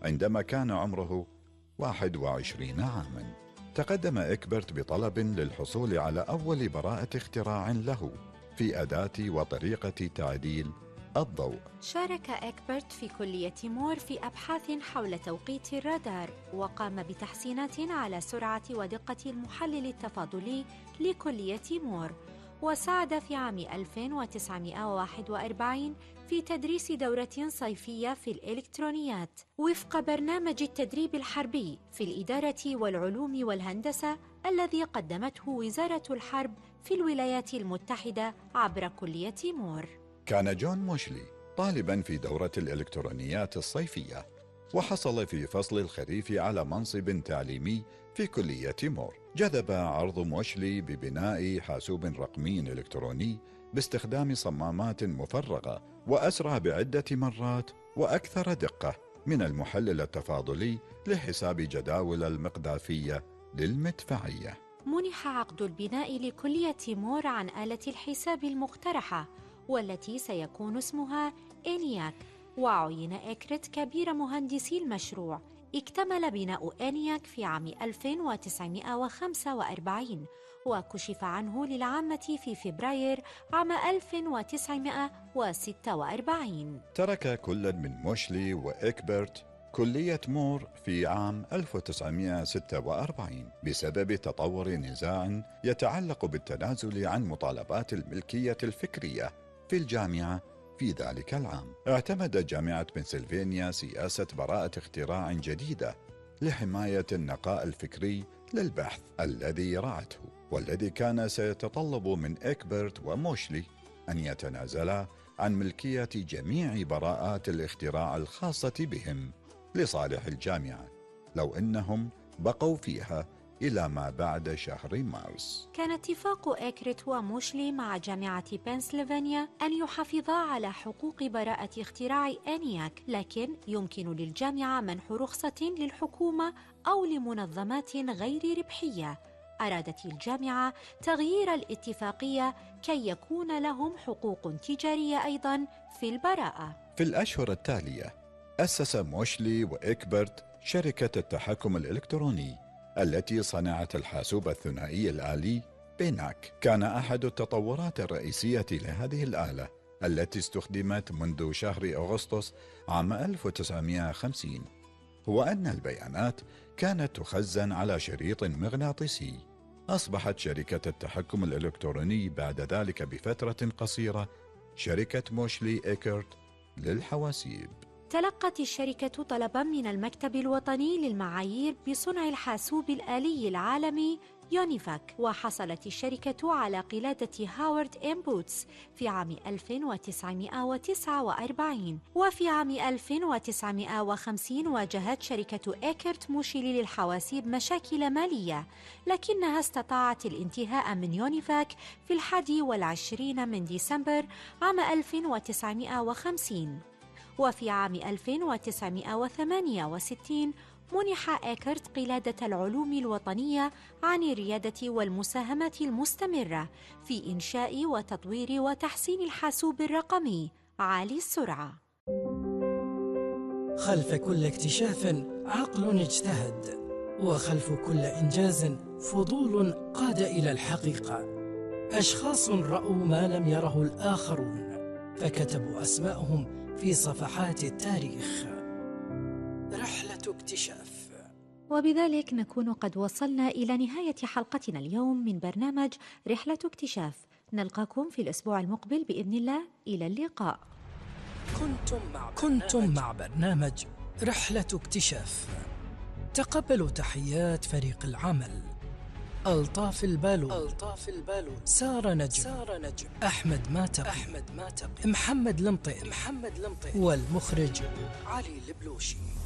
عندما كان عمره 21 عاما. تقدم إكبرت بطلب للحصول على أول براءة اختراع له في أداة وطريقة تعديل الضوء. شارك إكبرت في كلية مور في أبحاث حول توقيت الرادار، وقام بتحسينات على سرعة ودقة المحلل التفاضلي لكلية مور، وساعد في عام 1941 في تدريس دورة صيفية في الإلكترونيات وفق برنامج التدريب الحربي في الإدارة والعلوم والهندسة الذي قدمته وزارة الحرب في الولايات المتحدة عبر كلية مور. كان جون موشلي طالباً في دورة الإلكترونيات الصيفية، وحصل في فصل الخريف على منصب تعليمي في كلية مور. جذب عرض موشلي ببناء حاسوب رقمي إلكتروني باستخدام صمامات مفرغة وأسرع بعدة مرات وأكثر دقة من المحلل التفاضلي لحساب جداول المقذافية للمدفعية. منح عقد البناء لكلية مور عن آلة الحساب المقترحة والتي سيكون اسمها إنياك، وعين إكرت كبير مهندسي المشروع. اكتمل بناء إنياك في عام 1945 وكشف عنه للعامة في فبراير عام 1946. ترك كل من موشلي وإكبرت كلية مور في عام 1946 بسبب تطور نزاع يتعلق بالتنازل عن مطالبات الملكية الفكرية في الجامعة. في ذلك العام اعتمدت جامعة بنسلفانيا سياسة براءة اختراع جديدة لحماية النقاء الفكري للبحث الذي رعته، والذي كان سيتطلب من إكبرت وموشلي أن يتنازلا عن ملكية جميع براءات الاختراع الخاصة بهم لصالح الجامعة لو أنهم بقوا فيها إلى ما بعد شهر مارس. كان اتفاق إكرت وموشلي مع جامعة بنسلفانيا أن يحافظا على حقوق براءة اختراع إنياك، لكن يمكن للجامعة منح رخصة للحكومة أو لمنظمات غير ربحية. أرادت الجامعة تغيير الاتفاقية كي يكون لهم حقوق تجارية أيضاً في البراءة. في الأشهر التالية أسس موشلي وإكبرت شركة التحكم الإلكتروني التي صنعت الحاسوب الثنائي الآلي بيناك. كان أحد التطورات الرئيسية لهذه الآلة التي استخدمت منذ شهر أغسطس عام 1950 هو أن البيانات كانت تخزن على شريط مغناطيسي. أصبحت شركة التحكم الإلكتروني بعد ذلك بفترة قصيرة شركة موشلي إكرت للحواسيب. تلقت الشركة طلباً من المكتب الوطني للمعايير بصنع الحاسوب الآلي العالمي يونيفاك، وحصلت الشركة على قلادة هاورد إم بوتس في عام 1949. وفي عام 1950 واجهت شركة إكرت موشلي للحواسيب مشاكل مالية، لكنها استطاعت الانتهاء من يونيفاك في 21 من ديسمبر عام 1950. وفي عام 1968 منح إكرت قلادة العلوم الوطنية عن الريادة والمساهمة المستمرة في إنشاء وتطوير وتحسين الحاسوب الرقمي عالي السرعة. خلف كل اكتشاف عقل اجتهد، وخلف كل إنجاز فضول قاد إلى الحقيقة. أشخاص رأوا ما لم يره الآخرون فكتبوا أسماءهم في صفحات التاريخ. رحلة اكتشاف. وبذلك نكون قد وصلنا إلى نهاية حلقتنا اليوم من برنامج رحلة اكتشاف. نلقاكم في الأسبوع المقبل بإذن الله. إلى اللقاء. كنتم مع برنامج رحلة اكتشاف. تقبلوا تحيات فريق العمل: ألطاف البالو، سارة نجم، أحمد ماتق، محمد لمطي، والمخرج علي البلوشي.